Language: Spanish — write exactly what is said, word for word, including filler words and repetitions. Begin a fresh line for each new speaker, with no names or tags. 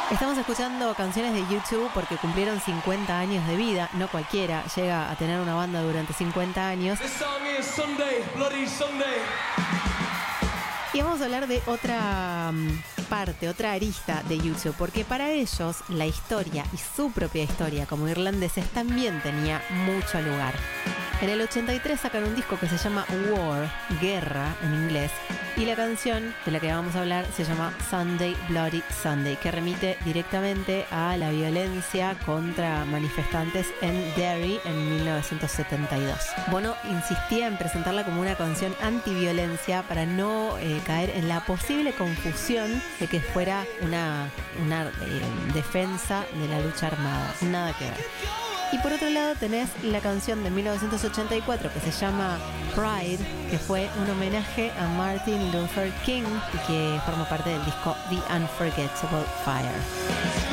Estamos escuchando canciones de U dos porque cumplieron cincuenta años de vida. No cualquiera llega a tener una banda durante cincuenta años.
This song is Sunday, Bloody Sunday.
Y vamos a hablar de otra um, parte, otra arista de U dos, porque para ellos la historia y su propia historia como irlandeses también tenía mucho lugar. En el ochenta y tres sacan un disco que se llama War, Guerra en inglés, y la canción de la que vamos a hablar se llama Sunday, Bloody Sunday, que remite directamente a la violencia contra manifestantes en Derry en mil novecientos setenta y dos. Bono insistía en presentarla como una canción antiviolencia para no eh, caer en la posible confusión de que fuera una, una eh, defensa de la lucha armada. Nada que ver. Y por otro lado tenés la canción de mil novecientos ochenta y cuatro que se llama Pride, que fue un homenaje a Martin Luther King y que forma parte del disco The Unforgettable Fire.